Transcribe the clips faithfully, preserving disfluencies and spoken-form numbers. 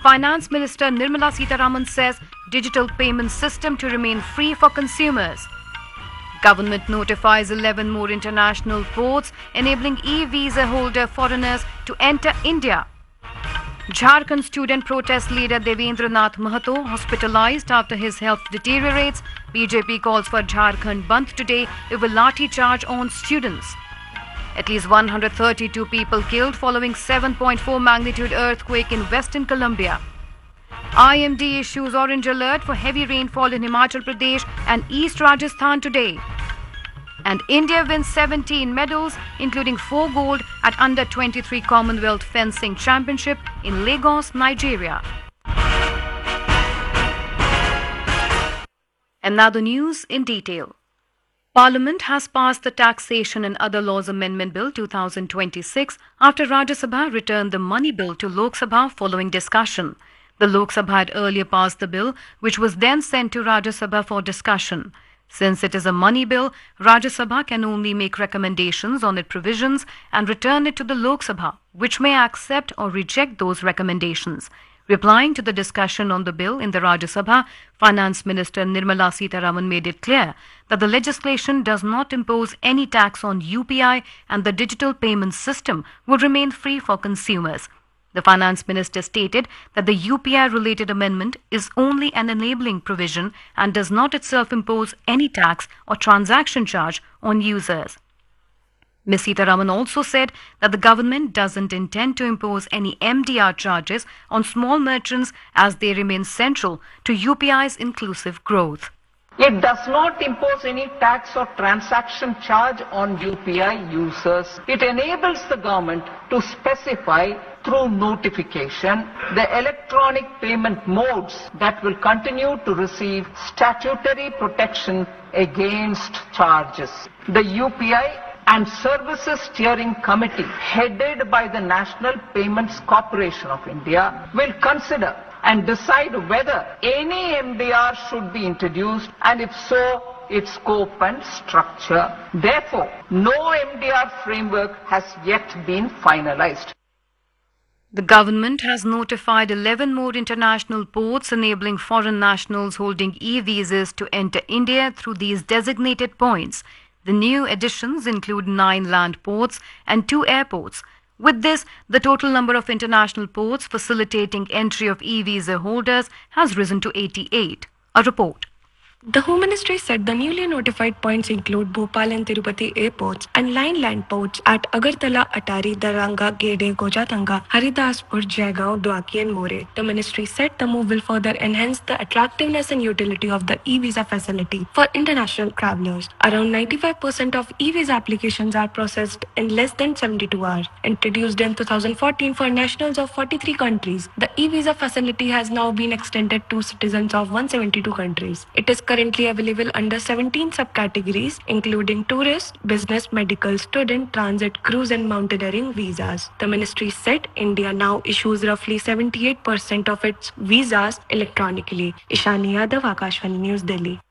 Finance Minister Nirmala Sitharaman says digital payment system to remain free for consumers. Government notifies eleven more international ports enabling e-visa holder foreigners to enter India. Jharkhand student protest leader Devendranath Mahato hospitalized after his health deteriorates. B J P calls for Jharkhand Bandh today with a lathi charge on students. At least one hundred thirty-two people killed following seven point four magnitude earthquake in Western Colombia. I M D issues orange alert for heavy rainfall in Himachal Pradesh and East Rajasthan today. And India wins seventeen medals, including four gold at under twenty-three Commonwealth Fencing Championship in Lagos, Nigeria. And now the news in detail. Parliament has passed the Taxation and Other Laws Amendment Bill two thousand twenty-six after Rajya Sabha returned the Money Bill to Lok Sabha following discussion. The Lok Sabha had earlier passed the bill, which was then sent to Rajya Sabha for discussion. Since it is a money bill, Rajya Sabha can only make recommendations on its provisions and return it to the Lok Sabha, which may accept or reject those recommendations. Replying to the discussion on the bill in the Rajya Sabha, Finance Minister Nirmala Sitharaman made it clear that the legislation does not impose any tax on U P I and the digital payment system would remain free for consumers. The Finance Minister stated that the U P I-related amendment is only an enabling provision and does not itself impose any tax or transaction charge on users. Miz Sitharaman also said that the government doesn't intend to impose any M D R charges on small merchants as they remain central to U P I's inclusive growth. It does not impose any tax or transaction charge on U P I users. It enables the government to specify through notification the electronic payment modes that will continue to receive statutory protection against charges. The U P I and Services Steering Committee, headed by the National Payments Corporation of India, will consider and decide whether any M D R should be introduced, and if so, its scope and structure. Therefore, no M D R framework has yet been finalized. The government has notified eleven more international ports enabling foreign nationals holding e-visas to enter India through these designated points. The new additions include nine land ports and two airports. With this, the total number of international ports facilitating entry of e-visa holders has risen to eighty-eight. A report. The Home Ministry said the newly notified points include Bhopal and Tirupati airports and line land ports at Agartala, Atari, Daranga, Gede, Gojatanga, Haridaspur, Jaigaon, Dwaki and More. The ministry said the move will further enhance the attractiveness and utility of the e-visa facility for international travelers. Around ninety-five percent of e-visa applications are processed in less than seventy-two hours. Introduced in two thousand fourteen for nationals of forty-three countries, the e-visa facility has now been extended to citizens of one hundred seventy-two countries. It is currently available under seventeen subcategories, including tourist, business, medical, student, transit, cruise and mountaineering visas. The ministry said India now issues roughly seventy-eight percent of its visas electronically. Ishani Yadav, Akashvani News, Delhi.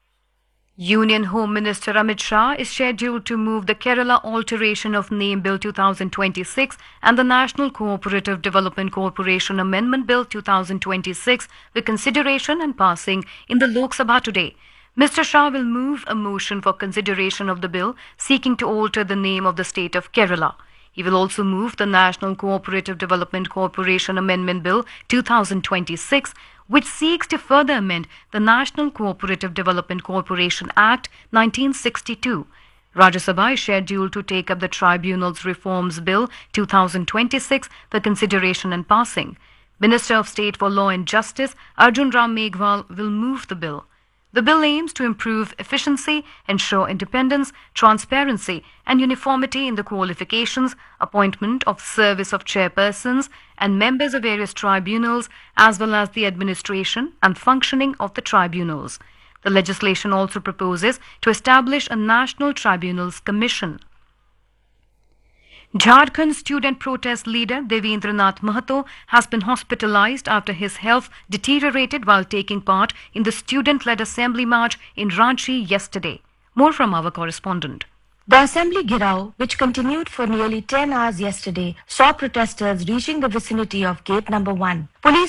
Union Home Minister Amit Shah is scheduled to move the Kerala Alteration of Name Bill two thousand twenty-six and the National Cooperative Development Corporation Amendment Bill two thousand twenty-six with consideration and passing in the Lok Sabha today. Mister Shah will move a motion for consideration of the bill seeking to alter the name of the state of Kerala. He will also move the National Cooperative Development Corporation Amendment Bill two thousand twenty-six, which seeks to further amend the National Cooperative Development Corporation Act nineteen sixty-two. Rajya Sabha is scheduled to take up the Tribunals Reforms Bill two thousand twenty-six for consideration and passing. Minister of State for Law and Justice Arjun Ram Meghwal will move the bill. The bill aims to improve efficiency, ensure independence, transparency and uniformity in the qualifications, appointment of service of chairpersons and members of various tribunals, as well as the administration and functioning of the tribunals. The legislation also proposes to establish a National Tribunals Commission. Jharkhand student protest leader Devendranath Mahato has been hospitalized after his health deteriorated while taking part in the student-led assembly march in Ranchi yesterday. More from our correspondent. The assembly ghirao, which continued for nearly ten hours yesterday, saw protesters reaching the vicinity of gate number one. Police